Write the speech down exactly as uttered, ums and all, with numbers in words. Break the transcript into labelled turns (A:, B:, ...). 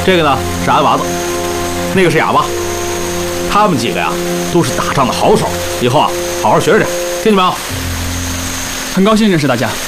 A: 这个呢是安娃子，那个是哑巴，他们几个呀都是打仗的好手，以后啊好好学着点，听见没有？
B: 很高兴认识大家。